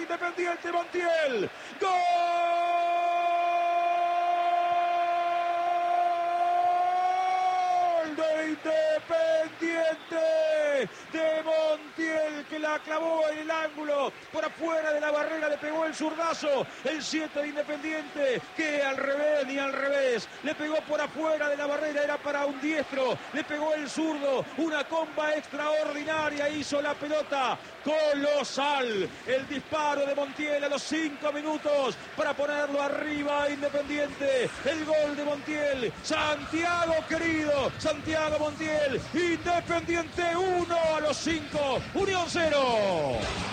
Independiente, Montiel. ¡Gol de Independiente! De Montiel, que la clavó en el ángulo, por afuera de la barrera, le pegó el zurdazo, el 7 de Independiente, que al revés ni al revés, le pegó por afuera de la barrera, era para un diestro, le pegó el zurdo, una comba extraordinaria, hizo la pelota colosal, el disparo de Montiel a los 5 minutos, para ponerlo arriba a Independiente, el gol de Montiel, Santiago querido, Santiago Montiel, Independiente 1 a los 5, Unión 0.